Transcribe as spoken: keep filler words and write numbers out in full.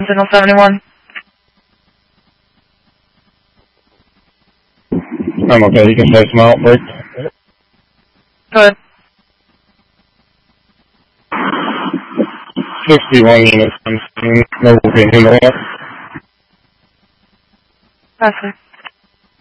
Signal seventy-one. I'm okay. You can say some outbreak. Go ahead. sixty-one units. I'm seeing no working in the left. Gotcha.